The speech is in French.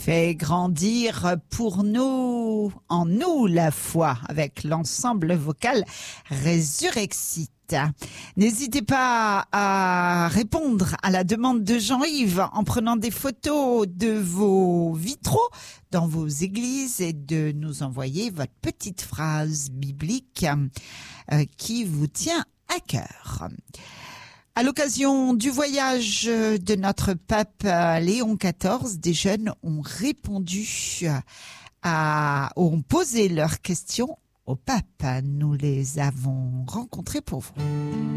Fais grandir pour nous, en nous la foi, avec l'ensemble vocal Résurrexite. N'hésitez pas à répondre à la demande de Jean-Yves en prenant des photos de vos vitraux dans vos églises et de nous envoyer votre petite phrase biblique qui vous tient à cœur. À l'occasion du voyage de notre pape Léon XIV, des jeunes ont répondu ont posé leurs questions au pape. Nous les avons rencontrés pour vous.